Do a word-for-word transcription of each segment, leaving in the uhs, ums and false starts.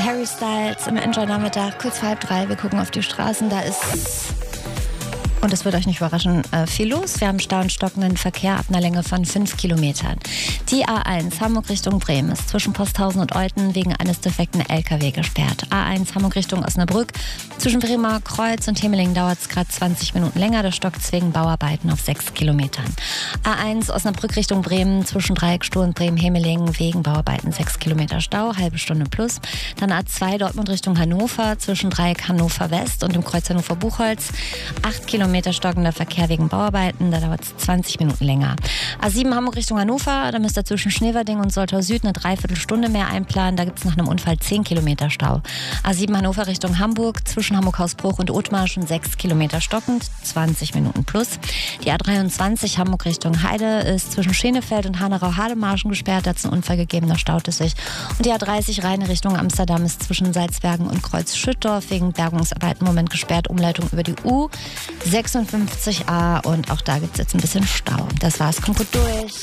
Harry Styles im Enjoy-Nachmittag, kurz vor halb drei. Wir gucken auf die Straßen, da ist, und das wird euch nicht überraschen, äh, viel los. Wir haben Stau und stockenden Verkehr ab einer Länge von fünf Kilometern. Die A eins Hamburg Richtung Bremen ist zwischen Posthausen und Olten wegen eines defekten L K W gesperrt. A eins Hamburg Richtung Osnabrück. Zwischen Bremer Kreuz und Hemelingen dauert es gerade zwanzig Minuten länger. Da stockt es wegen Bauarbeiten auf sechs Kilometern. A eins Osnabrück Richtung Bremen zwischen Dreieckstuhl und Bremen-Hemelingen wegen Bauarbeiten sechs Kilometer Stau, halbe Stunde plus. Dann A zwei Dortmund Richtung Hannover zwischen Dreieck Hannover West und dem Kreuz Hannover Buchholz. acht Kilometer stockender Verkehr wegen Bauarbeiten, da dauert es zwanzig Minuten länger. A sieben Hamburg Richtung Hannover, da müsst ihr zwischen Schneverding und Soltau Süd eine Dreiviertelstunde mehr einplanen. Da gibt es nach einem Unfall zehn Kilometer Stau. A sieben Hannover Richtung Hamburg zwischen Hamburg-Hausbruch und Othmar schon sechs Kilometer stockend, zwanzig Minuten plus. Die A dreiundzwanzig Hamburg Richtung Heide ist zwischen Schenefeld und Hanau-Hademarschen gesperrt. Da hat es einen Unfall gegeben, da staut es sich. Und die A dreißig Rheine Richtung Amsterdam ist zwischen Salzbergen und Kreuz-Schüttdorf wegen Bergungsarbeiten im Moment gesperrt. Umleitung über die U sechsundfünfzig a und auch da gibt es jetzt ein bisschen Stau. Das war's, kommt gut durch.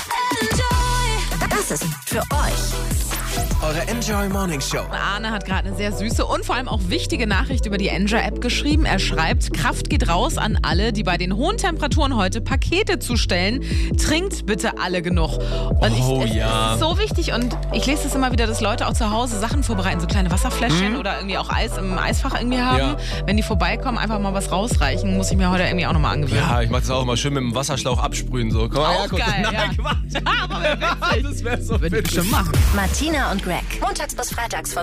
Das ist für euch eure Enjoy Morning Show. Arne hat gerade eine sehr süße und vor allem auch wichtige Nachricht über die Enjoy-App geschrieben. Er schreibt, Kraft geht raus an alle, die bei den hohen Temperaturen heute Pakete zustellen. Trinkt bitte alle genug. Und Oh, ich, es ja. ist so wichtig und ich lese es immer wieder, dass Leute auch zu Hause Sachen vorbereiten, so kleine Wasserfläschchen oder irgendwie auch Eis im Eisfach irgendwie haben. Ja. Wenn die vorbeikommen, einfach mal was rausreichen. Muss ich mir heute irgendwie auch nochmal angewöhnen. Ja, ich mach das auch immer schön mit dem Wasserschlauch absprühen. So. Komm mal her, Auch kurz. geil, Nein, ja. Quatsch. Ja, aber wer witzig. Das wäre so Würde ich witzig. bestimmt machen. Martina und Greg. Montags bis freitags von